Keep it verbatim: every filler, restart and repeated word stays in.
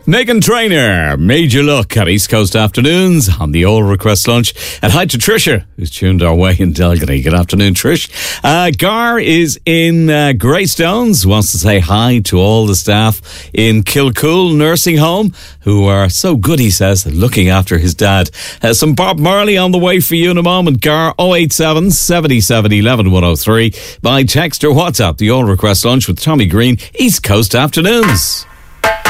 Megan Trainor, Major Look at East Coast Afternoons on the All Request Lunch. And hi to Trisha, who's tuned our way in Dalgety. Good afternoon, Trish. Uh, Gar is in uh, Greystones, wants to say hi to all the staff in Kilcool Nursing Home, who are so good, he says, looking after his dad. Uh, some Bob Marley on the way for you in a moment. Gar oh eight seven, seven seven, one one, one oh three. By text or WhatsApp, the All Request Lunch with Tommy Green, East Coast Afternoons.